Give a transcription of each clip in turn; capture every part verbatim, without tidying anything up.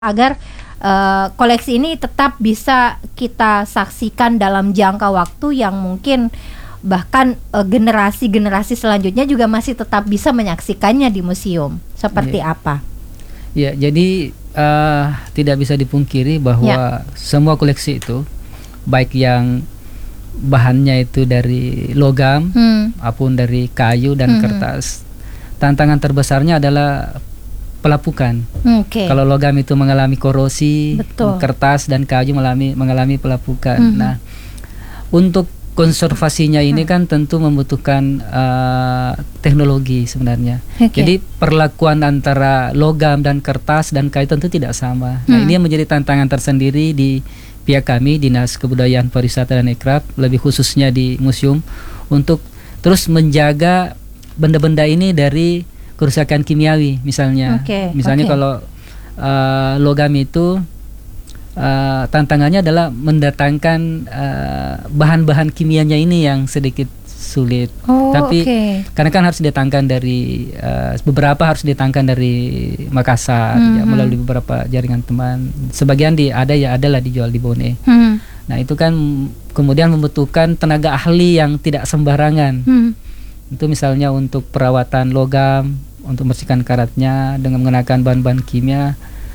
agar uh, koleksi ini tetap bisa kita saksikan dalam jangka waktu yang mungkin bahkan uh, generasi-generasi selanjutnya juga masih tetap bisa menyaksikannya di museum. Seperti ya. apa? Ya, jadi uh, tidak bisa dipungkiri bahwa ya. semua koleksi itu, baik yang bahannya itu dari logam, hmm. maupun dari kayu dan hmm. kertas, tantangan terbesarnya adalah pelapukan. Okay. Kalau logam itu mengalami korosi, betul. Kertas dan kayu mengalami mengalami pelapukan. Mm-hmm. Nah, untuk konservasinya ini mm-hmm. kan tentu membutuhkan uh, teknologi sebenarnya. Okay. Jadi perlakuan antara logam dan kertas dan kayu tentu tidak sama. Mm. Nah, ini yang menjadi tantangan tersendiri di pihak kami, Dinas Kebudayaan Pariwisata dan Ekraf, lebih khususnya di museum, untuk terus menjaga benda-benda ini dari kerusakan kimiawi misalnya. Okay, misalnya okay. kalau uh, logam itu uh, tantangannya adalah mendatangkan uh, bahan-bahan kimianya ini yang sedikit sulit. Oh, Tapi okay. karena kan harus didatangkan dari uh, beberapa harus didatangkan dari Makassar, mm-hmm. ya, melalui beberapa jaringan teman. Sebagian di ada ya adalah dijual di Bone. Mm-hmm. Nah, itu kan kemudian membutuhkan tenaga ahli yang tidak sembarangan. Mm-hmm. Itu misalnya untuk perawatan logam, untuk membersihkan karatnya dengan menggunakan bahan-bahan kimia,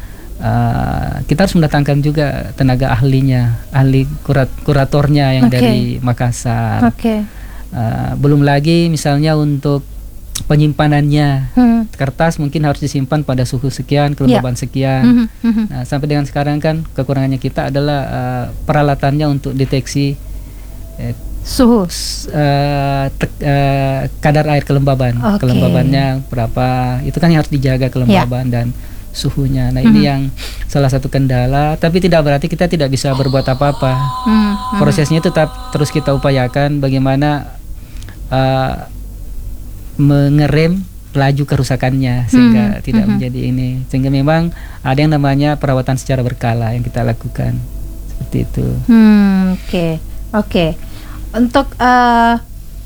uh, kita harus mendatangkan juga tenaga ahlinya, ahli kurat, kuratornya yang okay. dari Makassar. Okay. Uh, belum lagi misalnya untuk penyimpanannya, hmm. kertas mungkin harus disimpan pada suhu sekian, kelembaban yeah. sekian. Hmm. Hmm. Nah, sampai dengan sekarang kan kekurangannya kita adalah uh, peralatannya untuk deteksi eh, suhu, uh, te- uh, kadar air kelembaban, okay. kelembabannya berapa, itu kan yang harus dijaga kelembaban yeah. dan suhunya. Nah, mm-hmm. ini yang salah satu kendala, tapi tidak berarti kita tidak bisa berbuat apa-apa. Mm-hmm. Prosesnya tetap terus kita upayakan bagaimana uh, mengerem laju kerusakannya sehingga mm-hmm. tidak mm-hmm. menjadi ini, sehingga memang ada yang namanya perawatan secara berkala yang kita lakukan seperti itu. Hmm, oke, okay. oke. Okay. Untuk uh,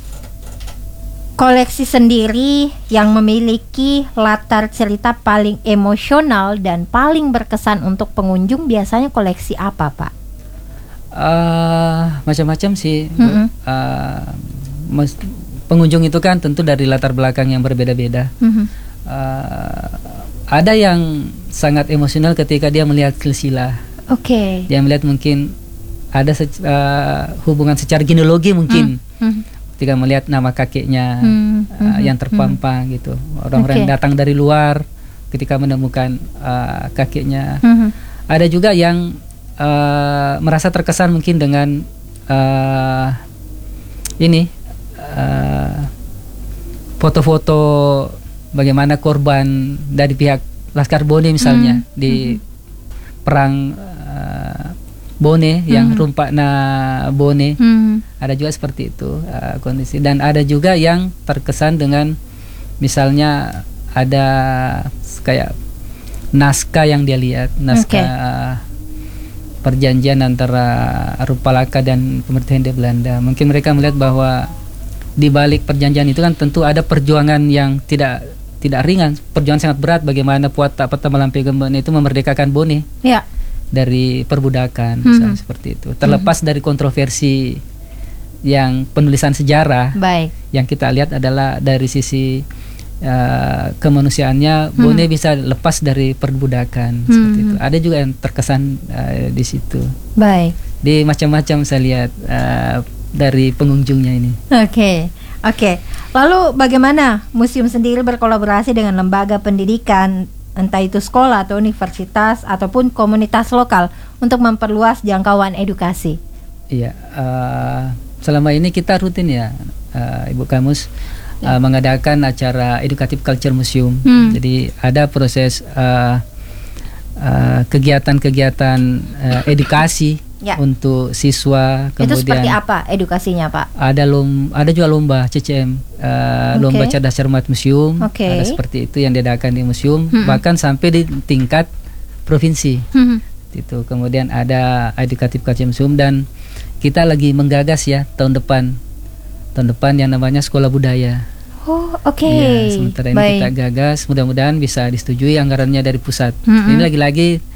koleksi sendiri yang memiliki latar cerita paling emosional dan paling berkesan untuk pengunjung, biasanya koleksi apa, Pak? Uh, macam-macam sih. Mm-hmm. Uh, mas- pengunjung itu kan tentu dari latar belakang yang berbeda-beda. Mm-hmm. Uh, ada yang sangat emosional ketika dia melihat silsilah. Oke. Okay. Dia melihat mungkin ada se- uh, hubungan secara genealogi mungkin mm. ketika melihat nama kakeknya mm. uh, yang terpampang mm. gitu. Orang-orang okay. datang dari luar ketika menemukan uh, kakeknya. Mm-hmm. Ada juga yang uh, merasa terkesan mungkin dengan uh, ini uh, foto-foto bagaimana korban dari pihak Laskar Bone misalnya mm. di mm-hmm. perang uh, Bone yang hmm. Rumpakna Bone, hmm. ada juga seperti itu uh, kondisi, dan ada juga yang terkesan dengan misalnya ada kayak naskah yang dia lihat, naskah okay. uh, perjanjian antara Rupalaka dan pemerintah Hindia Belanda. Mungkin mereka melihat bahwa di balik perjanjian itu kan tentu ada perjuangan yang tidak tidak ringan, perjuangan sangat berat bagaimana Puat Tapata Malampigem itu memerdekakan Bone. Ya. Dari perbudakan, misalnya hmm. seperti itu. Terlepas hmm. dari kontroversi yang penulisan sejarah, baik. Yang kita lihat adalah dari sisi uh, kemanusiaannya, hmm. Bone bisa lepas dari perbudakan, hmm. seperti itu. Ada juga yang terkesan uh, di situ. Baik. Di macam-macam saya lihat uh, dari pengunjungnya ini. Oke, okay. oke. Okay. Lalu bagaimana museum sendiri berkolaborasi dengan lembaga pendidikan, entah itu sekolah atau universitas ataupun komunitas lokal untuk memperluas jangkauan edukasi? Iya, uh, selama ini kita rutin ya, uh, Ibu Kamus, ya. uh, mengadakan acara educative culture museum. Hmm. Jadi ada proses uh, uh, kegiatan-kegiatan uh, edukasi ya. Untuk siswa. Kemudian itu seperti apa edukasinya, Pak? Ada lom, ada juga lomba C C M, uh, okay. lomba cerdas cermat museum. Okay. Ada seperti itu yang diadakan di museum, hmm. bahkan sampai di tingkat provinsi. Hmm. Itu kemudian ada educative culture museum, dan kita lagi menggagas ya tahun depan, tahun depan yang namanya sekolah budaya. Oh, oke. Okay. Ya, sementara ini Baik. kita gagas, mudah-mudahan bisa disetujui anggarannya dari pusat. Mm-hmm. Ini lagi-lagi